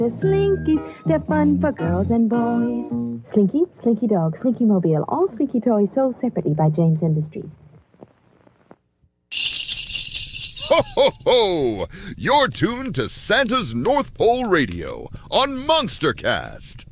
The Slinkies, they're fun for girls and boys. Slinky, Slinky Dog, Slinky Mobile, all Slinky toys sold separately by James Industries. Ho, ho, ho! You're tuned to Santa's North Pole Radio on Monstercast.